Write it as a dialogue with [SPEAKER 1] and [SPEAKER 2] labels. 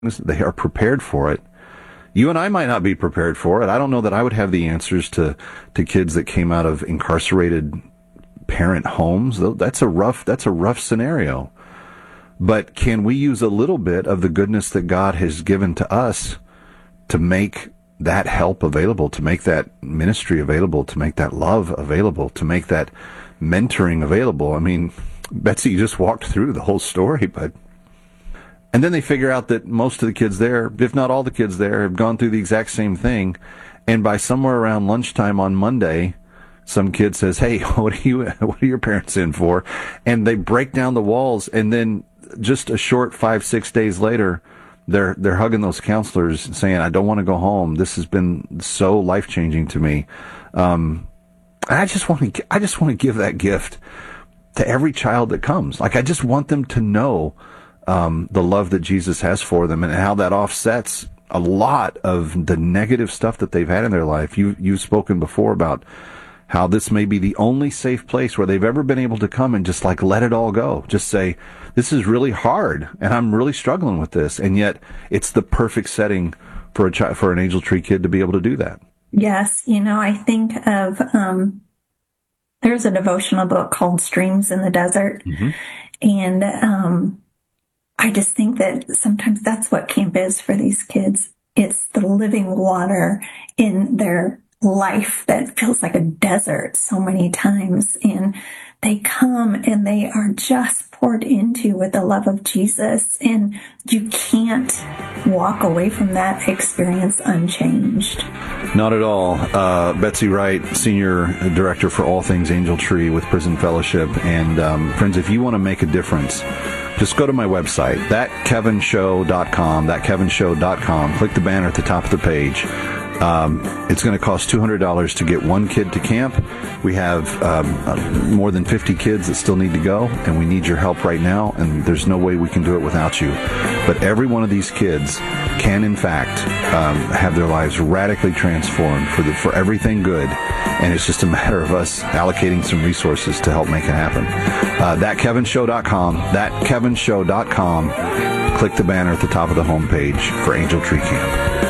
[SPEAKER 1] They are prepared for it. You and I might not be prepared for it. I don't know that I would have the answers to kids that came out of incarcerated parent homes. That's a rough scenario. But can we use a little bit of the goodness that God has given to us to make that help available, to make that ministry available, to make that love available, to make that mentoring available? I mean, Betsy just walked through the whole story, but... And then they figure out that most of the kids there, if not all the kids there, have gone through the exact same thing. And by somewhere around lunchtime on Monday, some kid says, "Hey, what are your parents in for?" And they break down the walls. And then just a short 5-6 days later, they're hugging those counselors saying, "I don't want to go home. This has been so life-changing to me." I just want to give that gift to every child that comes. Like, I just want them to know the love that Jesus has for them, and how that offsets a lot of the negative stuff that they've had in their life. You've spoken before about how this may be the only safe place where they've ever been able to come and just like let it all go. Just say, "This is really hard, and I'm really struggling with this," and yet it's the perfect setting for for an Angel Tree kid to be able to do that.
[SPEAKER 2] Yes, I think of there's a devotional book called Streams in the Desert, and I just think that sometimes that's what camp is for these kids. It's the living water in their life that feels like a desert so many times. And they come and they are just poured into with the love of Jesus. And you can't walk away from that experience unchanged.
[SPEAKER 1] Not at all. Betsy Wright, Senior Director for all things Angel Tree with Prison Fellowship. And friends, if you want to make a difference, just go to my website, thatkevinshow.com, click the banner at the top of the page. It's going to cost $200 to get one kid to camp. We have more than 50 kids that still need to go, and we need your help right now, and there's no way we can do it without you. But every one of these kids can, in fact, have their lives radically transformed for everything good, and it's just a matter of us allocating some resources to help make it happen. Thatkevinshow.com, click the banner at the top of the homepage for Angel Tree Camp.